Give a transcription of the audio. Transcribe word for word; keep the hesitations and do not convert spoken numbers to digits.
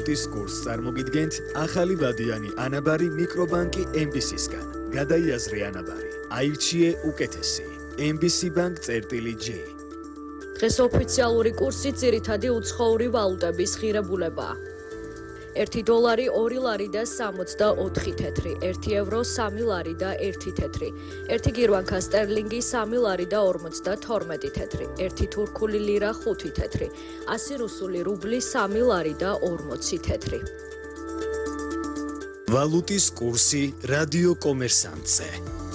ვალუტის კურსს წარმოგიდგენთ ახალი ვადიანი ანაბარი მიკრობანკი ემ ბი სისგან. გადაიაზრე ანაბარი. აირჩიე უკეთესი. ემ ბი სი ბანკ წერტილი ჯი. დღეს ოფიციალური კურსი ძირითადი უცხოური ვალუტების ღირებულებაა. ერთი დოლარი ორი ლარი და სამოცდაოთხი თეთრი, ერთი ევრო სამი ლარი და ერთი თეთრი, ერთი გირვანქა სტერლინგი სამი ლარი და ორმოცდათორმეტი თეთრი, ერთი თურქული ლირა ხუთი თეთრი, ასი რუსული რუბლი სამი ლარი და ორმოცი თეთრი. ვალუტის კურსი რადიო კომერსანტზე.